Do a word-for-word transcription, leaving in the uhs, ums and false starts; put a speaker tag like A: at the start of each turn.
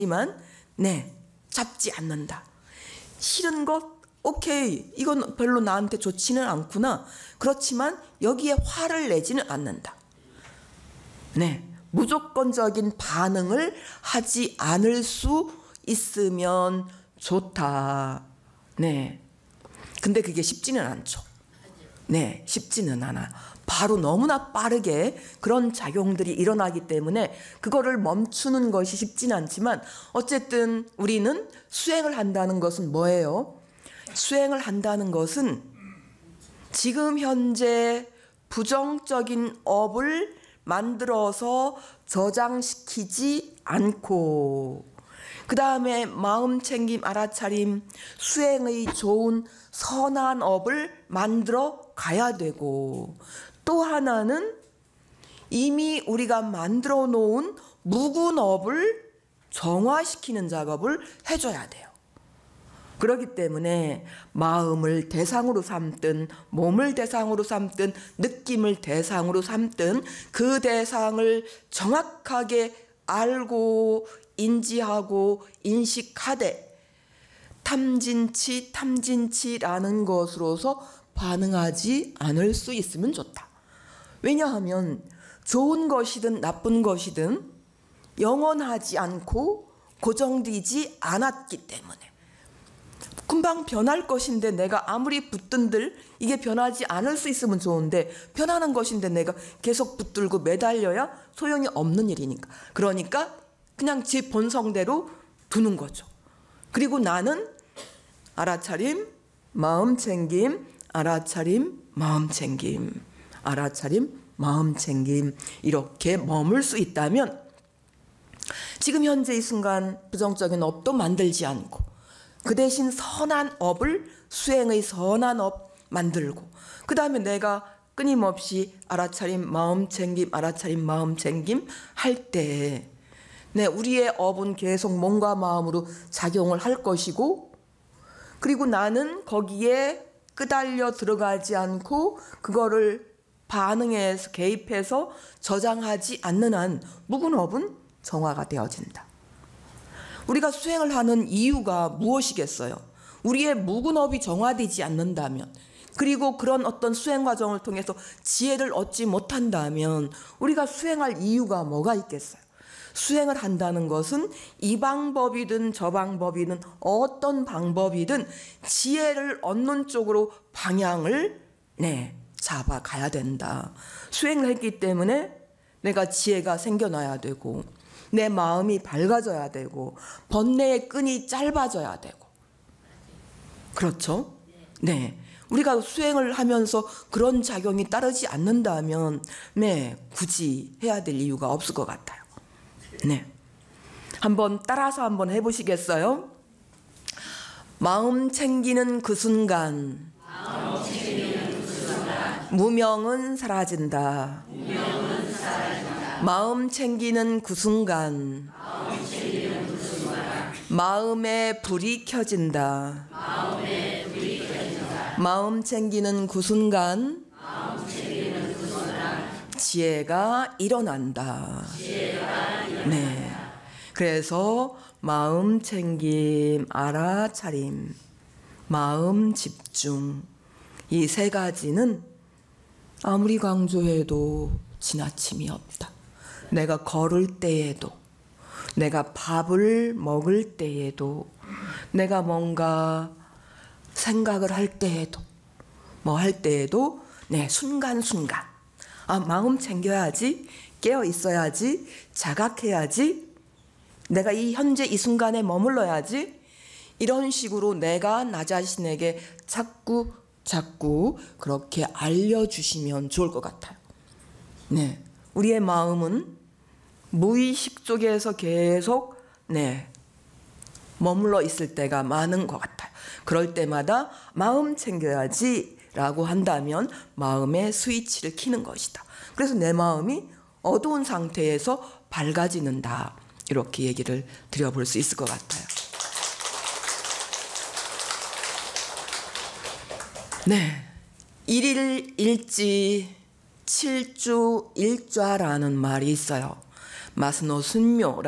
A: 하지만 네, 잡지 않는다. 싫은 것 오케이, 이건 별로 나한테 좋지는 않구나. 그렇지만 여기에 화를 내지는 않는다. 네, 무조건적인 반응을 하지 않을 수 있으면 좋다. 네, 근데 그게 쉽지는 않죠. 네, 쉽지는 않아. 바로 너무나 빠르게 그런 작용들이 일어나기 때문에 그거를 멈추는 것이 쉽지는 않지만, 어쨌든 우리는 수행을 한다는 것은 뭐예요? 수행을 한다는 것은 지금 현재 부정적인 업을 만들어서 저장시키지 않고, 그 다음에 마음 챙김, 알아차림, 수행의 좋은 선한 업을 만들어 가야 되고, 또 하나는 이미 우리가 만들어 놓은 묵은 업을 정화시키는 작업을 해줘야 돼요. 그렇기 때문에 마음을 대상으로 삼든 몸을 대상으로 삼든 느낌을 대상으로 삼든 그 대상을 정확하게 알고 인지하고 인식하되 탐진치 탐진치라는 것으로서 반응하지 않을 수 있으면 좋다. 왜냐하면 좋은 것이든 나쁜 것이든 영원하지 않고 고정되지 않았기 때문에, 금방 변할 것인데 내가 아무리 붙든들 이게 변하지 않을 수 있으면 좋은데, 변하는 것인데 내가 계속 붙들고 매달려야 소용이 없는 일이니까. 그러니까 그냥 제 본성대로 두는 거죠. 그리고 나는 알아차림, 마음 챙김, 알아차림, 마음 챙김, 알아차림, 마음 챙김, 이렇게 머물 수 있다면 지금 현재 이 순간 부정적인 업도 만들지 않고 그 대신 선한 업을, 수행의 선한 업 만들고, 그 다음에 내가 끊임없이 알아차림, 마음 챙김, 알아차림, 마음 챙김 할 때 네, 우리의 업은 계속 몸과 마음으로 작용을 할 것이고, 그리고 나는 거기에 끄달려 들어가지 않고 그거를 반응해서 개입해서 저장하지 않는 한 묵은 업은 정화가 되어진다. 우리가 수행을 하는 이유가 무엇이겠어요? 우리의 묵은 업이 정화되지 않는다면, 그리고 그런 어떤 수행 과정을 통해서 지혜를 얻지 못한다면 우리가 수행할 이유가 뭐가 있겠어요? 수행을 한다는 것은 이 방법이든 저 방법이든 어떤 방법이든 지혜를 얻는 쪽으로 방향을 네, 잡아가야 된다. 수행을 했기 때문에 내가 지혜가 생겨나야 되고, 내 마음이 밝아져야 되고, 번뇌의 끈이 짧아져야 되고. 그렇죠? 네. 우리가 수행을 하면서 그런 작용이 따르지 않는다면 네, 굳이 해야 될 이유가 없을 것 같아요. 네. 한번 따라서 한번 해보시겠어요? 마음 챙기는 그 순간, 마음 챙기는 그 순간 무명은 사라진다. 무명은 사라진다. 마음 챙기는 그 순간, 마음 챙기는 그 순간 마음의 불이 켜진다. 마음의 불이 켜진다. 마음 챙기는 그 순간, 마음 챙기는 그 순간 지혜가 일어난다. 지혜가 일어난다. 네. 그래서 마음 챙김, 알아차림, 마음 집중, 이 세 가지는 아무리 강조해도 지나침이 없다. 내가 걸을 때에도, 내가 밥을 먹을 때에도, 내가 뭔가 생각을 할 때에도, 뭐 할 때에도 네, 순간순간 아, 마음 챙겨야지, 깨어 있어야지, 자각해야지, 내가 이 현재 이 순간에 머물러야지, 이런 식으로 내가 나 자신에게 자꾸 자꾸 그렇게 알려주시면 좋을 것 같아요. 네, 우리의 마음은 무의식 쪽에서 계속 네, 머물러 있을 때가 많은 것 같아요. 그럴 때마다 마음 챙겨야지 라고 한다면 마음의 스위치를 켜는 것이다. 그래서 내 마음이 어두운 상태에서 밝아지는다. 이렇게 얘기를 드려볼 수 있을 것 같아요. 네, 일일 일지 칠주 일좌라는 말이 있어요. 마스노 순묘